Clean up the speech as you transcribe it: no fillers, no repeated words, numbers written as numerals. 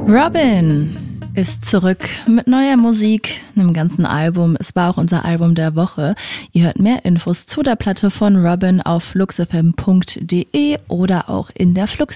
Robin ist zurück mit neuer Musik, einem ganzen Album. Es war auch unser Album der Woche. Ihr hört mehr Infos zu der Platte von Robin auf fluxfm.de oder auch in der Flux